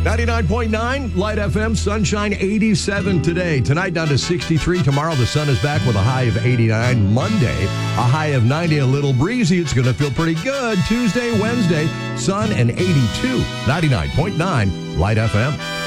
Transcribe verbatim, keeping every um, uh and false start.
ninety-nine point nine, Light F M, sunshine eighty-seven today. Tonight down to sixty-three. Tomorrow the sun is back with a high of eighty-nine. Monday, a high of ninety, a little breezy. It's going to feel pretty good. Tuesday, Wednesday, sun and eighty-two. ninety-nine point nine, Light F M.